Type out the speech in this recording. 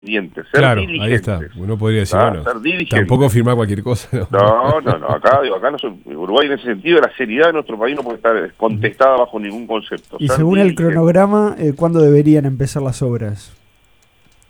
dientes, ser Claro, diligentes. ahí está. Uno podría decir, bueno, Ser diligentes. tampoco firmar cualquier cosa. No, acá no Uruguay en ese sentido, la seriedad de nuestro país no puede estar contestada bajo ningún concepto. Y Ser según el diligentes. cronograma, ¿cuándo deberían empezar las obras?